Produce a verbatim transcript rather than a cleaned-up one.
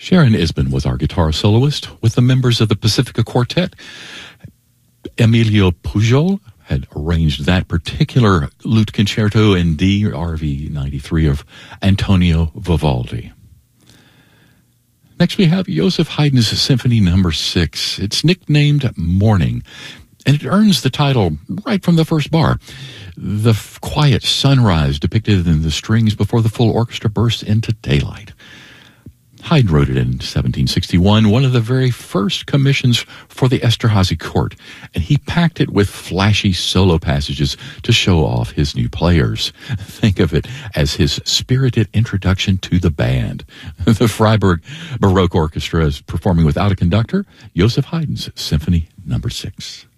Sharon Isbin was our guitar soloist with the members of the Pacifica Quartet. Emilio Pujol had arranged that particular lute concerto in D, R V ninety-three of Antonio Vivaldi. Next we have Joseph Haydn's Symphony Number six. It's nicknamed Morning, and it earns the title right from the first bar. The f- quiet sunrise depicted in the strings before the full orchestra bursts into daylight. Haydn wrote it in seventeen sixty-one, one of the very first commissions for the Esterhazy court, and he packed it with flashy solo passages to show off his new players. Think of it as his spirited introduction to the band. The Freiburg Baroque Orchestra is performing without a conductor, Joseph Haydn's Symphony Number six.